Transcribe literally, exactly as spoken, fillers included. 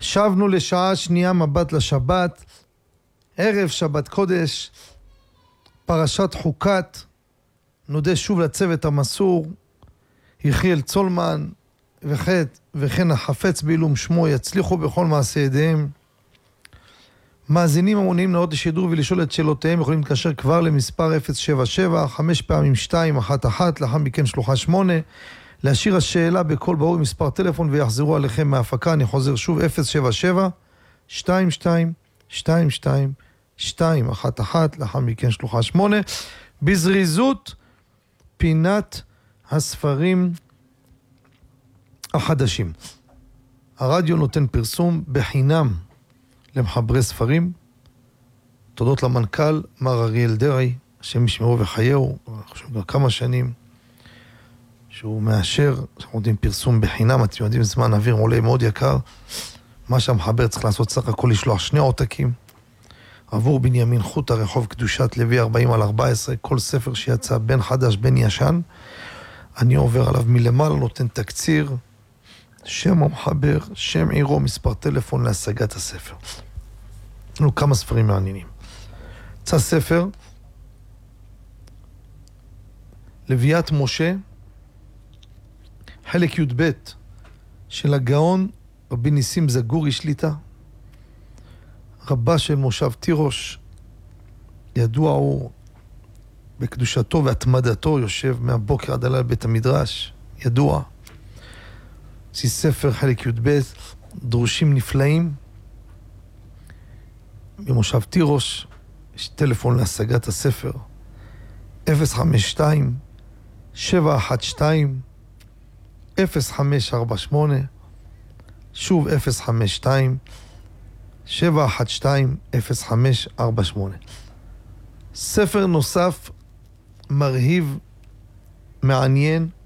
שבנו לשעה שנייה מבט לשבת, ערב שבת קודש, פרשת חוקת, נודה שוב לצוות המסור, יחיאל צולמן וחט, וכן החפץ בעילום שמו יצליחו בכל מעשה ידיהם. מאזינים המעוניינים לעוד לשידור ולשאול את שאלותיהם יכולים להתקשר כבר למספר אפס שבע שבע חמש פעמים שתיים אחת אחת, לאחר מכן שלוחה שמונה, להשאיר השאלה בכל ברור מספר טלפון ויחזרו עליכם מההפקה. אני חוזר שוב אפס שבע שבע שתיים שתיים שתיים שתיים שתיים אחת אחת, לאחר מכן שלוחה שמונה. בזריזות פינת הספרים החדשים. הרדיו נותן פרסום בחינם למחברי ספרים. תודות למנכ"ל מר אריאל דרעי, השם ישמרו וחייהו, חושב כבר כמה שנים שהוא מאשר, שאנחנו יודעים פרסום בחינם. אתם יודעים, זמן אוויר עולה מאוד יקר, מה שהמחבר צריך לעשות סך הכל לשלוח שני עותקים עבור בנימין חוט הרחוב קדושת לוי ארבעים על ארבע עשרה, כל ספר שיצא בין חדש בין ישן אני עובר עליו מלמעלה, נותן תקציר, שם המחבר, שם עירו, מספר טלפון להשגת הספר. לנו כמה ספרים מעניינים. יצא ספר לוויית משה, חלק י' ב' של הגאון רבי ניסים זגורי שליטה, רבה של מושב תירוש, ידוע הוא בקדושתו והתמדתו, יושב מהבוקר עד הלילה בית המדרש, ידוע. זה ספר חלק י' ב', דרושים נפלאים. במושב תירוש יש טלפון להשגת הספר אפס חמש שתיים שבע אחת שתיים אפס חמש ארבע שמונה, שוב אפס חמש שתיים שבע אחת שתיים אפס חמש ארבע שמונה. ספר נוסף מרהיב, מעניין,